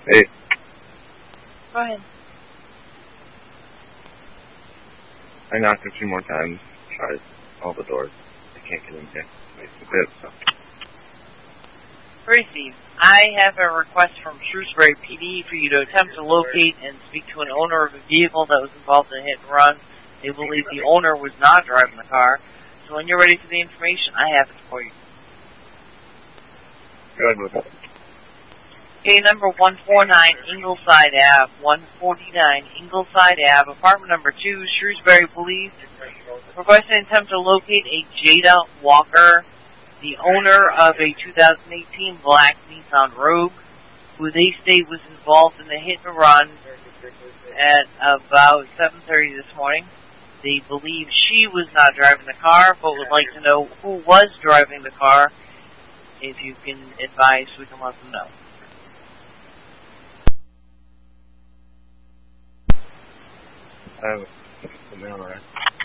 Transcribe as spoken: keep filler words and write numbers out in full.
Hey. Go ahead. I knocked a few more times, tried all the doors. I can't get in here. It's a bit, so. Received. I have a request from Shrewsbury P D for you to attempt to locate and speak to an owner of a vehicle that was involved in a hit and run. They believe the owner was not driving the car. So when you're ready for the information, I have it for you. Go ahead with it. Okay, number one forty-nine Ingleside Ave, one forty-nine Ingleside Ave, apartment number two, Shrewsbury Police. Requesting attempt to locate a Jada Walker, the owner of a two thousand eighteen black Nissan Rogue, who they state was involved in the hit and run at about seven thirty this morning. They believe she was not driving the car, but would like to know who was driving the car. If you can advise, we can let them know. I have the mail, right?